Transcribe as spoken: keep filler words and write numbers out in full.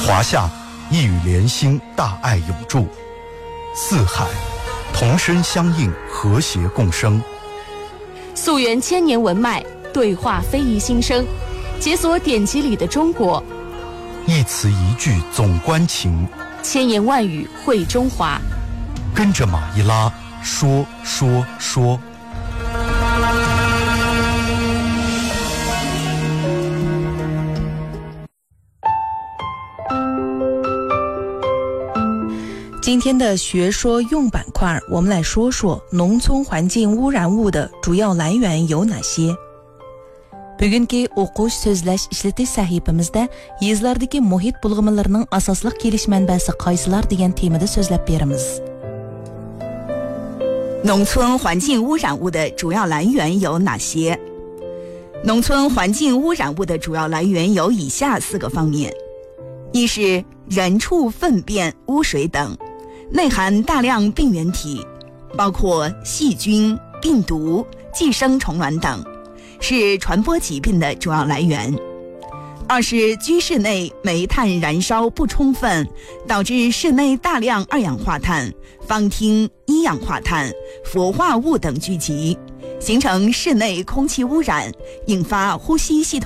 华夏一语连心，大爱永驻；四海同声相应，和谐共生。 溯源千年文脉，对话非遗新生，解锁典籍里的中国。 一词一句总关情， 千言万语汇中华。 跟着马一拉，说说说。 今天的学说用板块，我们来说说农村环境污染物的主要来源有哪些。Bugungi o'qish so'zlash ishlatish sahifamizda yezlardagi muhit bulg'amalarning asosliq kelish manbasi qaysilar degan temada so'zlab beramiz。 农村环境污染物的主要来源有哪些？农村环境污染物的主要来源有以下四个方面：一是人畜粪便、污水等，内含大量病原体，包括细菌、病毒、寄生虫卵等，是传播疾病的主要来源。二是居室内煤炭燃烧不充分，导致室内大量二氧化碳、芳烃、一氧化碳、氟化物等聚集，形成室内空气污染，引发呼吸系统